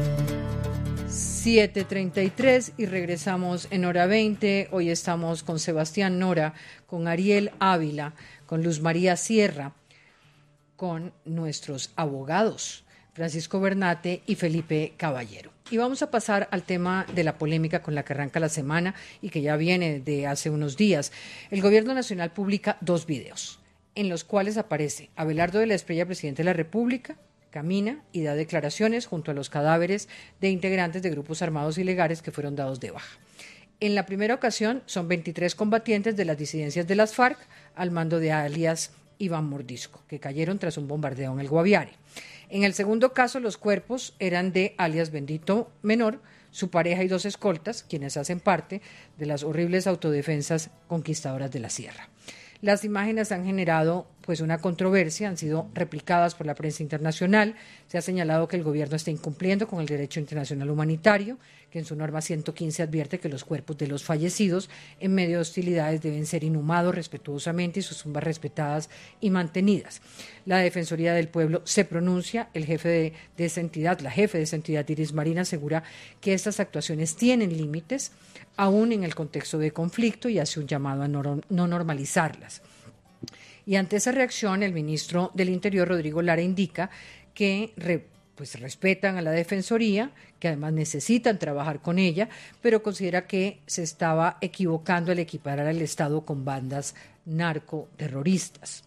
siete treinta y tres y regresamos en Hora veinte. Hoy estamos con Sebastián Nora, con Ariel Ávila, con Luz María Sierra, con nuestros abogados, Francisco Bernate y Felipe Caballero. Y vamos a pasar al tema de la polémica con la que arranca la semana y que ya viene de hace unos días. El Gobierno Nacional publica dos videos en los cuales aparece Abelardo de la Espriella, presidente de la República, camina y da declaraciones junto a los cadáveres de integrantes de grupos armados ilegales que fueron dados de baja. En la primera ocasión son veintitrés combatientes de las disidencias de las FARC al mando de alias Iván Mordisco, que cayeron tras un bombardeo en el Guaviare. En el segundo caso, los cuerpos eran de alias Bendito Menor, su pareja y dos escoltas, quienes hacen parte de las horribles autodefensas conquistadoras de la sierra. Las imágenes han generado pues una controversia, han sido replicadas por la prensa internacional. Se ha señalado que el gobierno está incumpliendo con el derecho internacional humanitario, que en su norma ciento quince advierte que los cuerpos de los fallecidos en medio de hostilidades deben ser inhumados respetuosamente y sus tumbas respetadas y mantenidas. La Defensoría del Pueblo se pronuncia, el jefe de, de esa entidad, la jefe de esa entidad, Iris Marina, asegura que estas actuaciones tienen límites, aún en el contexto de conflicto, y hace un llamado a no, no normalizarlas. Y ante esa reacción, el ministro del Interior, Rodrigo Lara, indica que re, pues respetan a la Defensoría, que además necesitan trabajar con ella, pero considera que se estaba equivocando al equiparar al Estado con bandas narcoterroristas.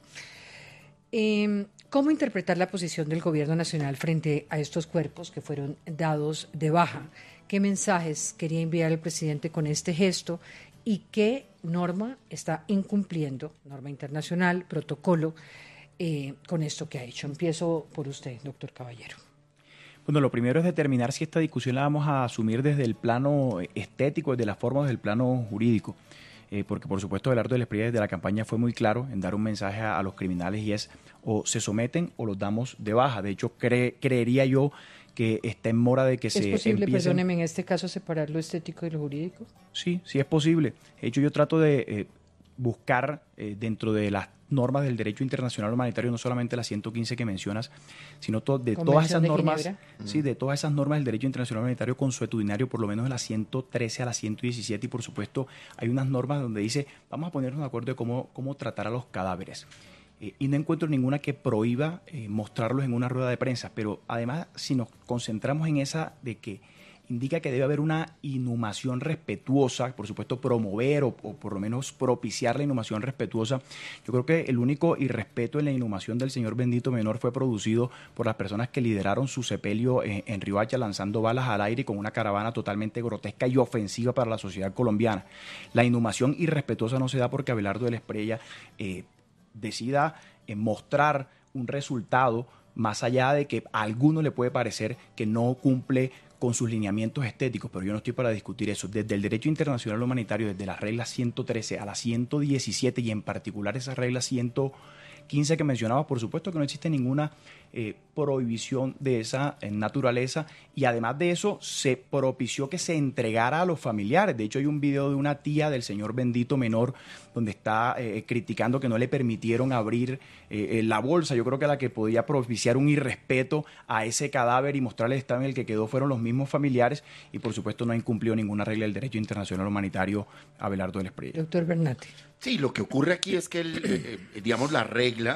Eh, ¿Cómo interpretar la posición del Gobierno Nacional frente a estos cuerpos que fueron dados de baja? ¿Qué mensajes quería enviar el presidente con este gesto y qué norma está incumpliendo, norma internacional, protocolo, eh, con esto que ha hecho? Empiezo por usted, doctor Caballero. Bueno, lo primero es determinar si esta discusión la vamos a asumir desde el plano estético, desde la forma, desde el plano jurídico. Eh, porque, por supuesto, Abelardo de la Espriella desde la campaña fue muy claro en dar un mensaje a, a los criminales, y es o se someten o los damos de baja. De hecho, cre- creería yo que está en mora de que se empiecen... ¿Es posible, empiecen... perdóneme, en este caso separar lo estético y lo jurídico? Sí, sí es posible. De hecho, yo trato de eh, buscar eh, dentro de las normas del derecho internacional humanitario, no solamente las ciento quince que mencionas, sino to- de todas esas de normas, Ginebra. sí, de todas esas normas del derecho internacional humanitario consuetudinario, por lo menos de las ciento trece a las ciento diecisiete, y por supuesto hay unas normas donde dice, vamos a ponernos de acuerdo de cómo, cómo tratar a los cadáveres. Eh, y no encuentro ninguna que prohíba eh, mostrarlos en una rueda de prensa, pero además si nos concentramos en esa de que indica que debe haber una inhumación respetuosa, por supuesto promover o, o por lo menos propiciar la inhumación respetuosa. Yo creo que el único irrespeto en la inhumación del señor Bendito Menor fue producido por las personas que lideraron su sepelio en, en Riohacha, lanzando balas al aire con una caravana totalmente grotesca y ofensiva para la sociedad colombiana. La inhumación irrespetuosa no se da porque Abelardo de la Espriella eh, decida eh, mostrar un resultado más allá de que a alguno le puede parecer que no cumple con sus lineamientos estéticos, pero yo no estoy para discutir eso. Desde el derecho internacional humanitario, desde las reglas ciento trece a las ciento diecisiete, y en particular esas reglas ciento quince que mencionaba, por supuesto que no existe ninguna eh, prohibición de esa eh, naturaleza, y además de eso se propició que se entregara a los familiares. De hecho, hay un video de una tía del señor Bendito Menor donde está eh, criticando que no le permitieron abrir eh, la bolsa. Yo creo que la que podía propiciar un irrespeto a ese cadáver y mostrarle el estado en el que quedó fueron los mismos familiares, y por supuesto no ha incumplido ninguna regla del derecho internacional humanitario Abelardo de la Espriella. Doctor Bernate. Sí, lo que ocurre aquí es que, el, eh, digamos, la regla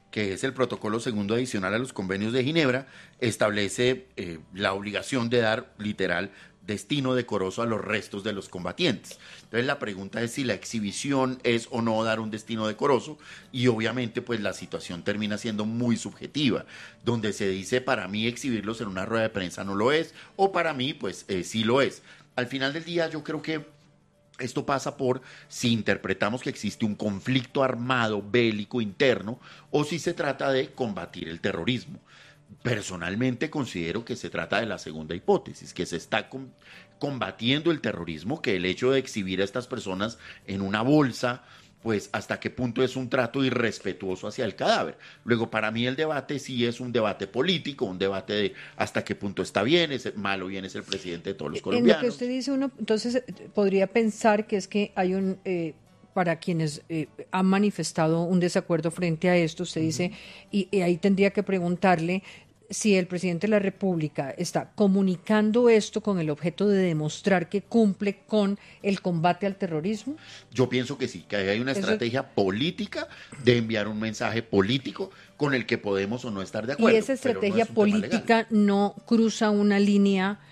que es el protocolo segundo adicional a los convenios de Ginebra, establece eh, la obligación de dar literal destino decoroso a los restos de los combatientes. Entonces la pregunta es si la exhibición es o no dar un destino decoroso, y obviamente pues la situación termina siendo muy subjetiva, donde se dice para mí exhibirlos en una rueda de prensa no lo es, o para mí pues eh, sí lo es. Al final del día yo creo que esto pasa por si interpretamos que existe un conflicto armado bélico interno o si se trata de combatir el terrorismo. Personalmente considero que se trata de la segunda hipótesis, que se está com- combatiendo el terrorismo, que el hecho de exhibir a estas personas en una bolsa, pues hasta qué punto es un trato irrespetuoso hacia el cadáver. Luego, para mí el debate sí es un debate político, un debate de hasta qué punto está bien, es malo bien es el presidente de todos los colombianos. En lo que usted dice, uno entonces podría pensar que es que hay un... Eh, para quienes eh, han manifestado un desacuerdo frente a esto, usted dice, y, y ahí tendría que preguntarle si el presidente de la República está comunicando esto con el objeto de demostrar que cumple con el combate al terrorismo. Yo pienso que sí, que hay una Eso... estrategia política de enviar un mensaje político con el que podemos o no estar de acuerdo. Y esa estrategia no política no cruza una línea,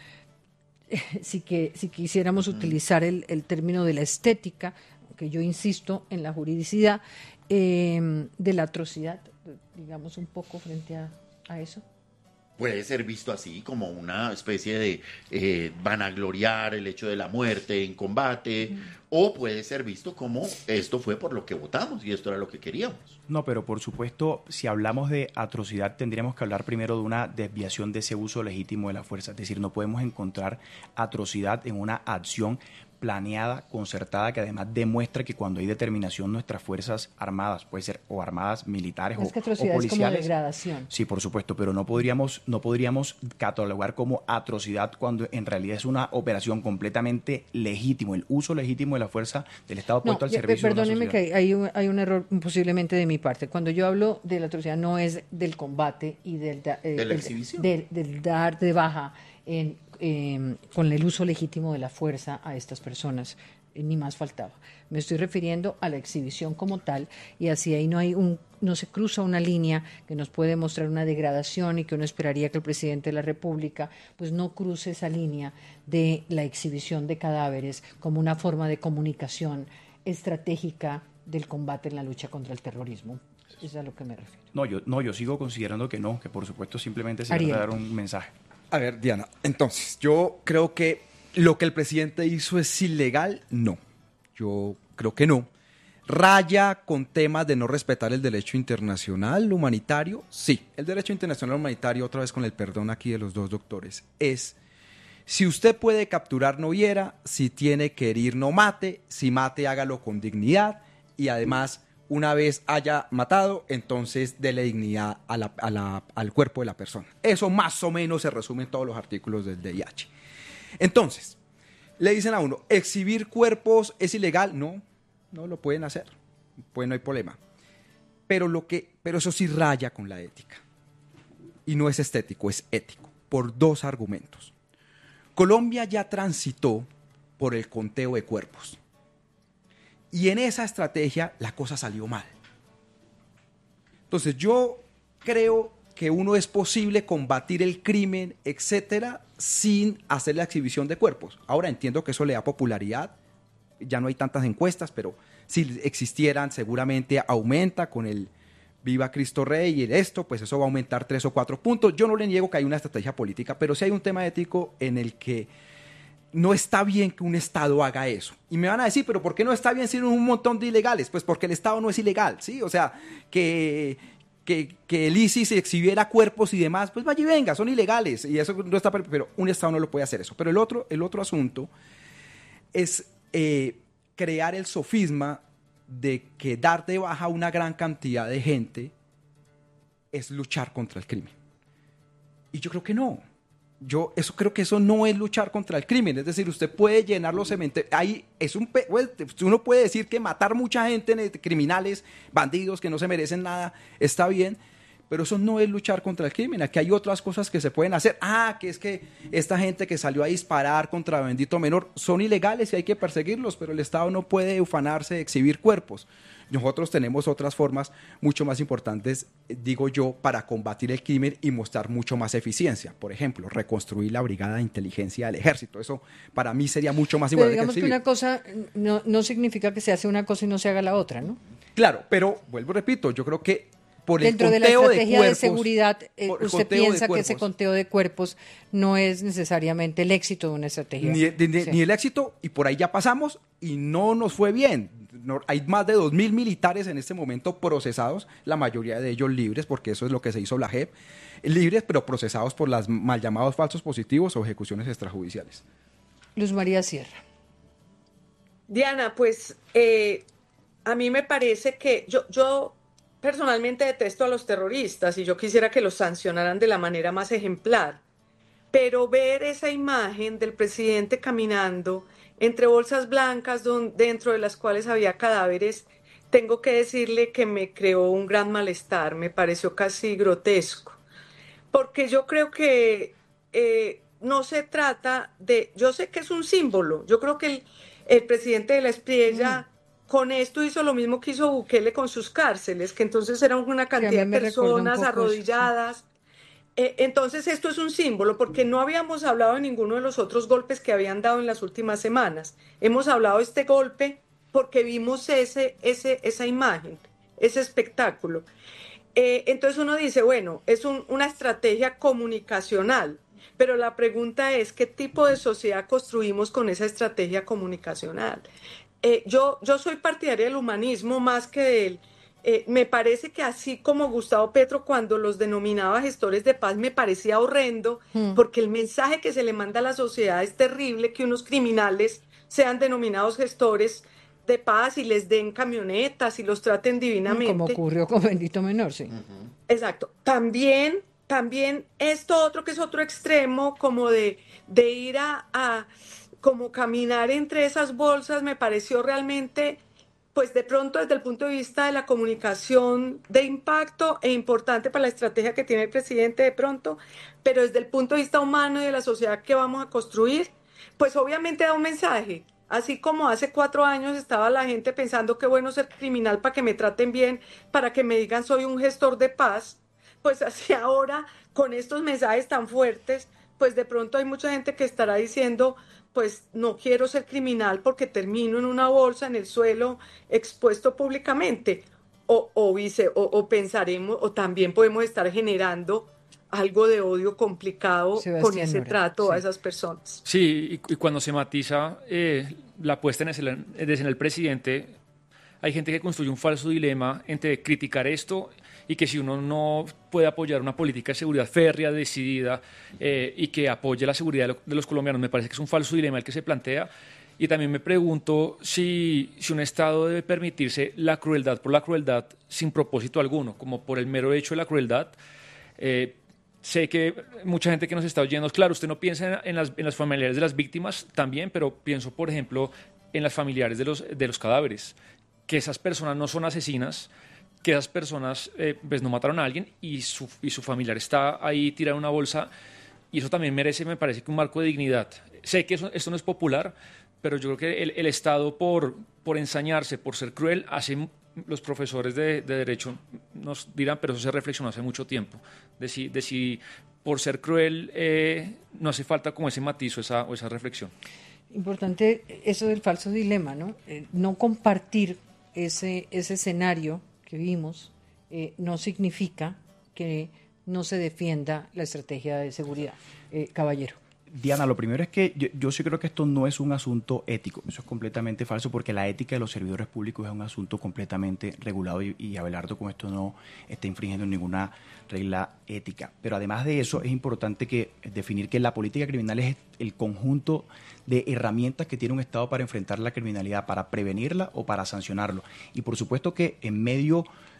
si, que, si quisiéramos uh-huh. utilizar el, el término de la estética, que yo insisto en la juridicidad, eh, de la atrocidad, digamos un poco frente a, a eso. Puede ser visto así, como una especie de eh, vanagloriar el hecho de la muerte en combate, mm. o puede ser visto como esto fue por lo que votamos y esto era lo que queríamos. No, pero por supuesto, si hablamos de atrocidad, tendríamos que hablar primero de una desviación de ese uso legítimo de la fuerza. Es decir, no podemos encontrar atrocidad en una acción planeada, concertada, que además demuestra que cuando hay determinación nuestras fuerzas armadas, puede ser o armadas militares es que o, atrocidad o policiales. Es como degradación. Sí, por supuesto, pero no podríamos, no podríamos catalogar como atrocidad cuando en realidad es una operación completamente legítimo, el uso legítimo de la fuerza del Estado puesto no, al servicio perdóneme de una sociedad. Que hay un, hay un error posiblemente de mi parte. Cuando yo hablo de la atrocidad no es del combate y del, eh, de la el, exhibición. Del, del dar de baja en, eh, con el uso legítimo de la fuerza a estas personas. Ni más faltaba. Me estoy refiriendo a la exhibición como tal, y así ahí no hay un, no se cruza una línea que nos puede mostrar una degradación y que uno esperaría que el presidente de la República pues no cruce esa línea de la exhibición de cadáveres como una forma de comunicación estratégica del combate en la lucha contra el terrorismo. Eso es a lo que me refiero. No, yo, no, yo sigo considerando que no, que por supuesto simplemente se Ariel. trata de dar un mensaje. A ver, Diana, entonces, yo creo que lo que el presidente hizo es ilegal, no. Yo creo que no. ¿Raya con temas de no respetar el derecho internacional humanitario? Sí. El derecho internacional humanitario, otra vez con el perdón aquí de los dos doctores, es si usted puede capturar, no hiera, si tiene que herir, no mate, si mate, hágalo con dignidad, y además, una vez haya matado, entonces dele dignidad a la, a la, al cuerpo de la persona. Eso más o menos se resume en todos los artículos del D I H. Entonces, le dicen a uno, ¿exhibir cuerpos es ilegal? No, no lo pueden hacer, pues no hay problema. Pero, lo que, pero eso sí raya con la ética. Y no es estético, es ético, por dos argumentos. Colombia ya transitó por el conteo de cuerpos. Y en esa estrategia la cosa salió mal. Entonces yo creo que uno es posible combatir el crimen, etcétera, sin hacer la exhibición de cuerpos. Ahora entiendo que eso le da popularidad, ya no hay tantas encuestas, pero si existieran seguramente aumenta con el Viva Cristo Rey y esto, pues eso va a aumentar tres o cuatro puntos. Yo no le niego que hay una estrategia política, pero sí hay un tema ético en el que no está bien que un Estado haga eso. Y me van a decir, pero ¿por qué no está bien si hay un montón de ilegales? Pues porque el Estado no es ilegal, ¿sí? O sea, que... Que, que el ISIS exhibiera cuerpos y demás, pues vaya y venga, son ilegales, y eso no está, pero un Estado no lo puede hacer eso. Pero el otro, el otro asunto es eh, crear el sofisma de que dar de baja a una gran cantidad de gente es luchar contra el crimen. Y yo creo que no. Yo eso creo que eso no es luchar contra el crimen. Es decir, usted puede llenar los cementerios. Ahí es un uno puede decir que matar mucha gente, criminales, bandidos que no se merecen nada, está bien, pero eso no es luchar contra el crimen. Aquí hay otras cosas que se pueden hacer. Ah, que es que esta gente que salió a disparar contra Bendito Menor son ilegales y hay que perseguirlos, pero el Estado no puede ufanarse de exhibir cuerpos. Nosotros tenemos otras formas mucho más importantes, digo yo, para combatir el crimen y mostrar mucho más eficiencia. Por ejemplo, reconstruir la brigada de inteligencia del ejército. Eso para mí sería mucho más importante. Pero digamos que, que una cosa no, no significa que se hace una cosa y no se haga la otra, ¿no? Claro, pero vuelvo y repito, yo creo que por dentro el de la estrategia de, cuerpos, de seguridad, eh, usted piensa que ese conteo de cuerpos no es necesariamente el éxito de una estrategia. Ni, ni, sí. ni el éxito, y por ahí ya pasamos y no nos fue bien. No, hay más de dos mil militares en este momento procesados, la mayoría de ellos libres, porque eso es lo que se hizo la J E P, libres pero procesados por las mal llamados falsos positivos o ejecuciones extrajudiciales. Luz María Sierra. Diana, pues eh, a mí me parece que yo... yo personalmente detesto a los terroristas y yo quisiera que los sancionaran de la manera más ejemplar, pero ver esa imagen del presidente caminando entre bolsas blancas donde, dentro de las cuales había cadáveres, tengo que decirle que me creó un gran malestar, me pareció casi grotesco, porque yo creo que eh, no se trata de, yo sé que es un símbolo, yo creo que el, el presidente de la Espriella mm. con esto hizo lo mismo que hizo Bukele con sus cárceles, que entonces eran una cantidad de personas arrodilladas. Eso, sí. eh, entonces esto es un símbolo, porque no habíamos hablado de ninguno de los otros golpes que habían dado en las últimas semanas. Hemos hablado de este golpe porque vimos ese, ese, esa imagen, ese espectáculo. Eh, entonces uno dice, bueno, es un, una estrategia comunicacional, pero la pregunta es, ¿qué tipo de sociedad construimos con esa estrategia comunicacional? Eh, yo, yo soy partidaria del humanismo más que de él. Eh, me parece que así como Gustavo Petro cuando los denominaba gestores de paz me parecía horrendo, mm. porque el mensaje que se le manda a la sociedad es terrible, que unos criminales sean denominados gestores de paz y les den camionetas y los traten divinamente. Como ocurrió con Bendito Menor, sí. Uh-huh. Exacto. También, también esto otro que es otro extremo, como de, de ir a... a como caminar entre esas bolsas me pareció realmente, pues de pronto desde el punto de vista de la comunicación de impacto e importante para la estrategia que tiene el presidente de pronto, pero desde el punto de vista humano y de la sociedad que vamos a construir, pues obviamente da un mensaje. Así como hace cuatro años estaba la gente pensando qué bueno ser criminal para que me traten bien, para que me digan soy un gestor de paz, pues así ahora con estos mensajes tan fuertes, pues de pronto hay mucha gente que estará diciendo pues no quiero ser criminal porque termino en una bolsa en el suelo expuesto públicamente, o, o, vice, o, o pensaremos, o también podemos estar generando algo de odio complicado Sebastián con ese Nora. trato sí. a esas personas. Sí, y, y cuando se matiza eh, la puesta en escena en el presidente, hay gente que construye un falso dilema entre criticar esto y que si uno no puede apoyar una política de seguridad férrea, decidida, eh, y que apoye la seguridad de, lo, de los colombianos, me parece que es un falso dilema el que se plantea. Y también me pregunto si, si un Estado debe permitirse la crueldad por la crueldad sin propósito alguno, como por el mero hecho de la crueldad. Eh, sé que mucha gente que nos está oyendo, claro, usted no piensa en, en, las, en las familiares de las víctimas también, pero pienso, por ejemplo, en las familiares de los, de los cadáveres, que esas personas no son asesinas, que esas personas eh, pues no mataron a alguien y su, y su familiar está ahí tirado en una bolsa, y eso también merece, me parece, que un marco de dignidad. Sé que eso, esto no es popular, pero yo creo que el, el Estado, por, por ensañarse, por ser cruel, hace, los profesores de, de Derecho nos dirán, pero eso se reflexionó hace mucho tiempo, de si, de si por ser cruel eh, no hace falta como ese matiz o esa, o esa reflexión. Importante eso del falso dilema, ¿no? Eh, no compartir ese, ese escenario que vimos eh, no significa que no se defienda la estrategia de seguridad. Eh, caballero. Diana, lo primero es que yo, yo sí creo que esto no es un asunto ético, eso es completamente falso, porque la ética de los servidores públicos es un asunto completamente regulado y, y Abelardo con esto no está infringiendo ninguna regla ética. Pero además de eso es importante que definir que la política criminal es el conjunto de herramientas que tiene un Estado para enfrentar la criminalidad, para prevenirla o para sancionarlo. Y por supuesto que en medio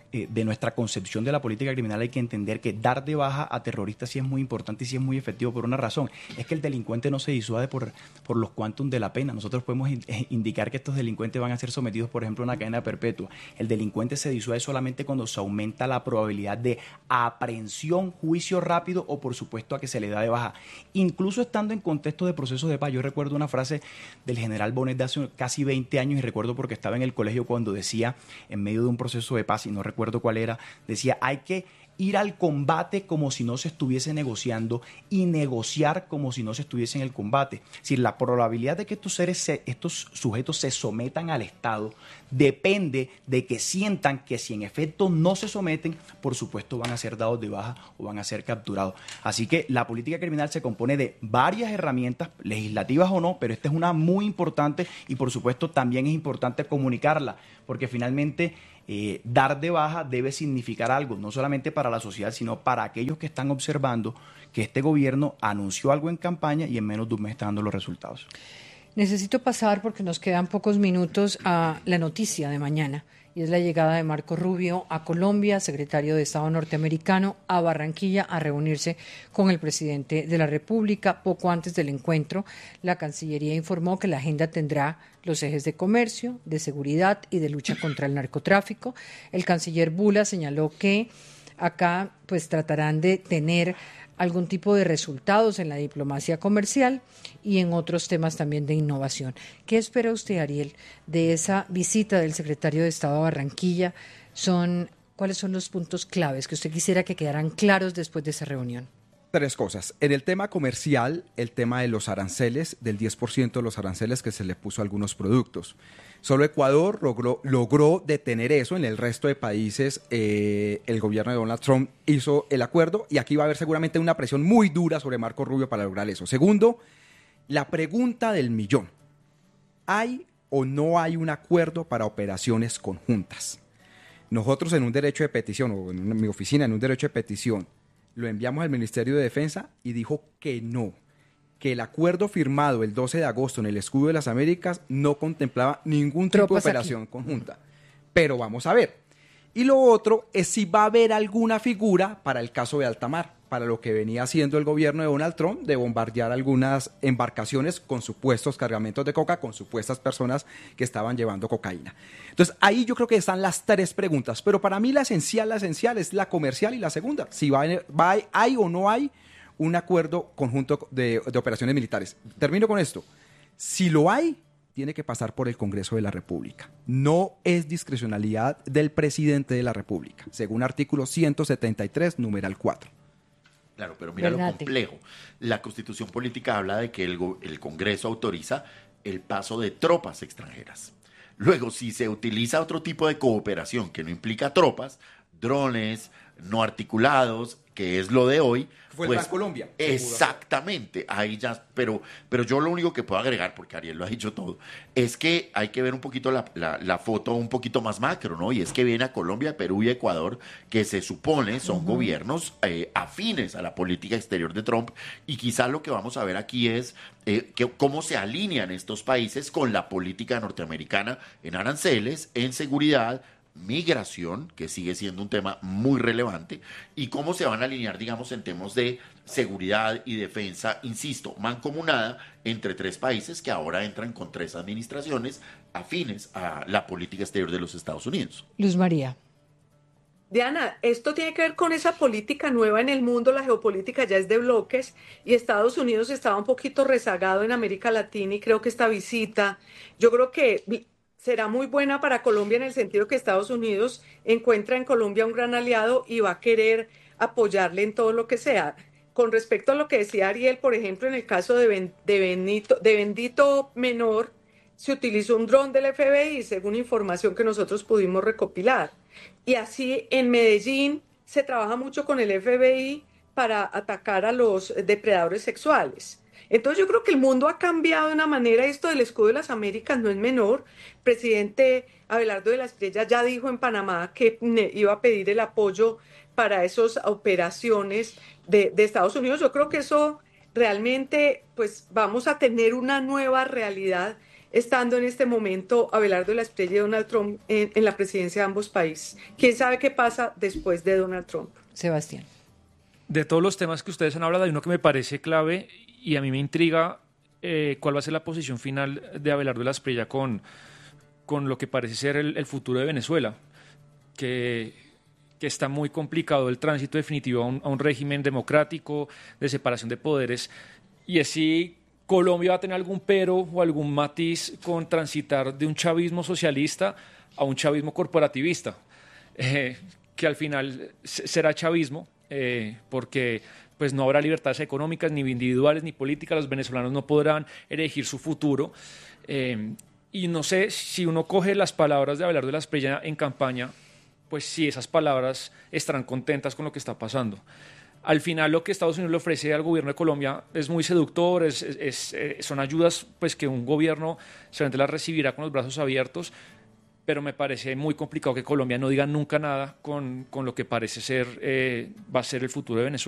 eh, de nuestra concepción de la política criminal hay que entender que dar de baja a terroristas sí es muy importante y sí es muy efectivo por una razón. Es que el delincuente no se disuade por, por los quantum de la pena. Nosotros podemos in, eh, indicar que estos delincuentes van a ser sometidos, por ejemplo, a una cadena perpetua. El delincuente se disuade solamente cuando se aumenta la probabilidad de aprehensión, juicio rápido o, por supuesto, a que se le da de baja. Incluso estando en contexto de procesos de paz. Yo recuerdo una frase del general Bonet de hace casi veinte años y recuerdo porque estaba en el colegio cuando decía, en medio de un proceso de paz, y no recuerdo cuál era, decía, hay que ir al combate como si no se estuviese negociando y negociar como si no se estuviese en el combate. Es decir, la probabilidad de que estos seres, se, estos sujetos se sometan al Estado depende de que sientan que si en efecto no se someten, por supuesto van a ser dados de baja o van a ser capturados. Así que la política criminal se compone de varias herramientas, legislativas o no, pero esta es una muy importante y por supuesto también es importante comunicarla, porque finalmente Eh, dar de baja debe significar algo, no solamente para la sociedad, sino para aquellos que están observando que este gobierno anunció algo en campaña y en menos de un mes está dando los resultados. Necesito pasar, porque nos quedan pocos minutos, a la noticia de mañana, y es la llegada de Marco Rubio a Colombia, secretario de Estado norteamericano, a Barranquilla a reunirse con el presidente de la República. Poco antes del encuentro, la Cancillería informó que la agenda tendrá los ejes de comercio, de seguridad y de lucha contra el narcotráfico. El canciller Bula señaló que acá pues tratarán de tener algún tipo de resultados en la diplomacia comercial y en otros temas también de innovación. ¿Qué espera usted, Ariel, de esa visita del secretario de Estado a Barranquilla? Son, ¿cuáles son los puntos claves que usted quisiera que quedaran claros después de esa reunión? Tres cosas. En el tema comercial, el tema de los aranceles, del diez por ciento de los aranceles que se le puso a algunos productos. Solo Ecuador logró, logró detener eso. En el resto de países, eh, el gobierno de Donald Trump hizo el acuerdo y aquí va a haber seguramente una presión muy dura sobre Marco Rubio para lograr eso. Segundo, la pregunta del millón. ¿Hay o no hay un acuerdo para operaciones conjuntas? Nosotros en un derecho de petición, o en mi oficina en un derecho de petición, lo enviamos al Ministerio de Defensa y dijo que no, que el acuerdo firmado el doce de agosto en el Escudo de las Américas no contemplaba ningún tipo de operación aquí conjunta. Pero vamos a ver. Y lo otro es si va a haber alguna figura para el caso de Altamar, para lo que venía haciendo el gobierno de Donald Trump de bombardear algunas embarcaciones con supuestos cargamentos de coca, con supuestas personas que estaban llevando cocaína. Entonces, ahí yo creo que están las tres preguntas, pero para mí la esencial, la esencial es la comercial y la segunda, si va, va, hay o no hay un acuerdo conjunto de, de operaciones militares. Termino con esto. Si lo hay, tiene que pasar por el Congreso de la República. No es discrecionalidad del presidente de la República, según artículo ciento setenta y tres, numeral cuatro. Claro, pero mira Bernate. Lo complejo. La Constitución Política habla de que el, el Congreso autoriza el paso de tropas extranjeras. Luego, si se utiliza otro tipo de cooperación que no implica tropas, drones, no articulados, que es lo de hoy, fue pues, el Plan Colombia. Exactamente, ahí ya, pero, pero yo lo único que puedo agregar, porque Ariel lo ha dicho todo, es que hay que ver un poquito la, la, la foto un poquito más macro, ¿no? Y es que viene a Colombia, Perú y Ecuador, que se supone son uh-huh. gobiernos eh, afines a la política exterior de Trump, y quizás lo que vamos a ver aquí es eh, que, cómo se alinean estos países con la política norteamericana en aranceles, en seguridad, migración, que sigue siendo un tema muy relevante, y cómo se van a alinear, digamos, en temas de seguridad y defensa, insisto, mancomunada entre tres países que ahora entran con tres administraciones afines a la política exterior de los Estados Unidos. Luz María. Diana, esto tiene que ver con esa política nueva en el mundo, la geopolítica ya es de bloques y Estados Unidos estaba un poquito rezagado en América Latina y creo que esta visita, yo creo que será muy buena para Colombia en el sentido que Estados Unidos encuentra en Colombia un gran aliado y va a querer apoyarle en todo lo que sea. Con respecto a lo que decía Ariel, por ejemplo, en el caso de, ben, de, Benito, de Bendito Menor, se utilizó un dron del F B I, según información que nosotros pudimos recopilar. Y así en Medellín se trabaja mucho con el F B I para atacar a los depredadores sexuales. Entonces yo creo que el mundo ha cambiado de una manera. Esto del Escudo de las Américas no es menor. El presidente Abelardo de la Espriella ya dijo en Panamá que iba a pedir el apoyo para esas operaciones de, de Estados Unidos. Yo creo que eso realmente, pues vamos a tener una nueva realidad estando en este momento Abelardo de la Espriella y Donald Trump en, en la presidencia de ambos países. ¿Quién sabe qué pasa después de Donald Trump? Sebastián. De todos los temas que ustedes han hablado, hay uno que me parece clave y a mí me intriga eh, cuál va a ser la posición final de Abelardo de la Espriella con, con lo que parece ser el, el futuro de Venezuela, que, que está muy complicado el tránsito definitivo a un, a un régimen democrático, de separación de poderes, y es si Colombia va a tener algún pero o algún matiz con transitar de un chavismo socialista a un chavismo corporativista, eh, que al final será chavismo, eh, porque pues no habrá libertades económicas, ni individuales, ni políticas, los venezolanos no podrán elegir su futuro, eh, y no sé si uno coge las palabras de Abelardo de la Espriella en campaña, pues si esas palabras estarán contentas con lo que está pasando. Al final lo que Estados Unidos le ofrece al gobierno de Colombia es muy seductor, es, es, es, son ayudas pues, que un gobierno seguramente las recibirá con los brazos abiertos, pero me parece muy complicado que Colombia no diga nunca nada con, con lo que parece ser, eh, va a ser el futuro de Venezuela.